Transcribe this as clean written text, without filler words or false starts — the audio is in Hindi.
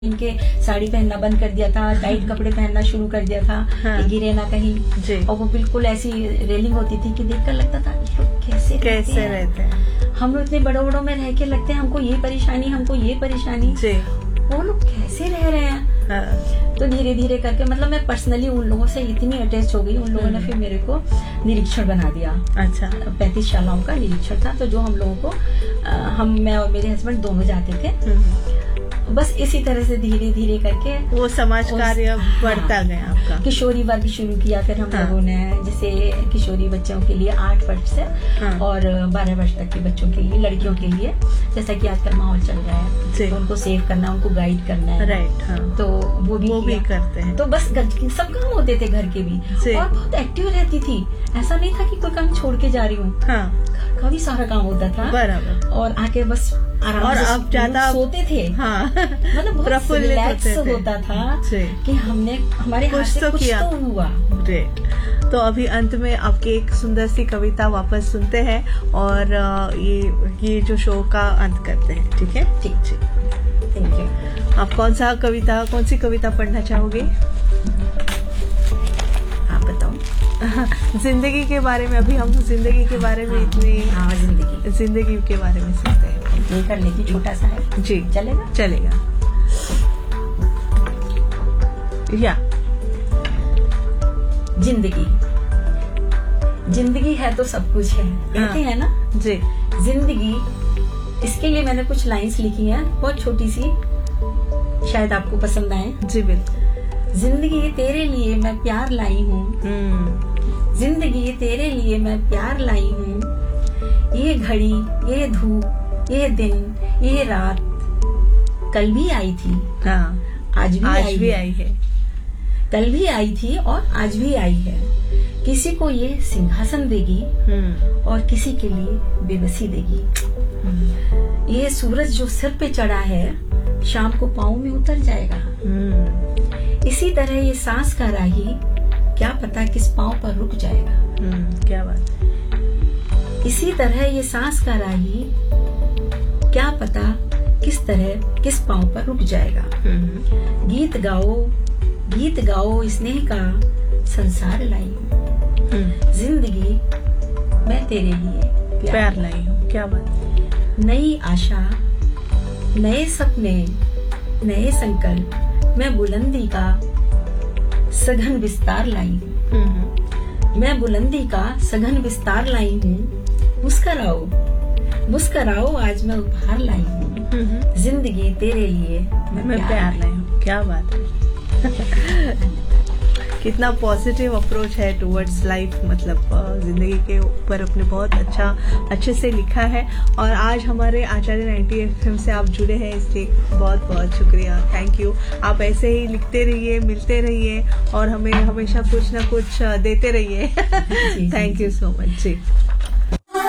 इनके साड़ी पहनना बंद कर दिया था, टाइट कपड़े पहनना शुरू कर दिया था कि गिरे ना कहीं। और वो बिल्कुल ऐसी रेलिंग होती थी कि देखकर लगता था लोग कैसे रहते हैं। हम लोग इतने बड़ों बड़ों में रह के लगते हैं हमको ये परेशानी वो लोग कैसे रह रहे हैं। तो धीरे धीरे करके मतलब मैं पर्सनली उन लोगों से इतनी अटैच हो गई, उन लोगों ने फिर मेरे को निरीक्षण बना दिया। अच्छा, 35 शालाओं का निरीक्षण था। तो जो हम लोगों को मैं और मेरे हस्बैंड दोनों जाते थे। बस इसी तरह से धीरे धीरे करके वो समाज कार्य बढ़ता गया आपका। किशोरी वर्ग शुरू किया फिर हम लोगों ने, जैसे किशोरी बच्चों के लिए 8 वर्ष से और 12 वर्ष तक के बच्चों के लिए, लड़कियों के लिए, जैसा कि आजकल माहौल चल रहा है तो उनको सेव करना, उनको गाइड करना है। राइट। तो वो भी करते हैं। तो बस सब काम होते थे घर के भी, और बहुत एक्टिव रहती थी। ऐसा नहीं था कि कोई काम छोड़ के जा रही हूँ, घर का भी सारा काम होता था बराबर। और आके बस आराम से आप ज्यादा सोते थे। मतलब बहुत रिलैक्स होता था कि हमने हमारे हाथ से कुछ तो हुआ। तो अभी अंत में आपकी एक सुंदर सी कविता वापस सुनते हैं और ये जो शो का अंत करते हैं। ठीक है? ठीक। Thank you. आप कौन सी कविता पढ़ना चाहोगे? आप बताओ। जिंदगी के बारे में। अभी हम जिंदगी के बारे में जिंदगी के बारे में सुनते हैं। ये कर लेती, छोटा सा है जी। चलेगा। या जिंदगी है तो सब कुछ है, कहते हैं ना जी। जिंदगी, इसके लिए मैंने कुछ लाइंस लिखी हैं, बहुत छोटी सी, शायद आपको पसंद आए। जी बिल्कुल। जिंदगी तेरे लिए मैं प्यार लाई हूँ, जिंदगी तेरे लिए मैं प्यार लाई हूँ। ये घड़ी, ये धूप, ये दिन, ये रात कल भी आई थी, आज भी आई है। कल भी आई थी और आज भी आई है। किसी को ये सिंहासन देगी और किसी के लिए बेबसी देगी। ये सूरज जो सिर पे चढ़ा है शाम को पाँव में उतर जाएगा। इसी तरह ये सांस का राही क्या पता किस पाँव पर रुक जाएगा। क्या बात। इसी तरह ये सांस का राही क्या पता किस पाँव पर रुक जाएगा। गीत गाओ स्नेह का संसार लाई हूँ, जिंदगी मैं तेरे लिए प्यार लाई हूँ। क्या बात। नई आशा, नए सपने, नए संकल्प, मैं बुलंदी का सघन विस्तार लाई हूँ। मैं बुलंदी का सघन विस्तार लाई हूँ। मुस्कराओ आज मैं उपहार लाई हूँ, जिंदगी तेरे लिए मैं प्यार लाई हूँ। क्या बात है। कितना पॉजिटिव अप्रोच है टुवर्ड्स लाइफ। मतलब जिंदगी के ऊपर अपने बहुत अच्छे से लिखा है। और आज हमारे आचार्य 90 FM से आप जुड़े हैं, इसलिए बहुत बहुत शुक्रिया। Thank you. आप ऐसे ही लिखते रहिए, मिलते रहिए और हमें हमेशा कुछ ना कुछ देते रहिए। Thank you so much ji.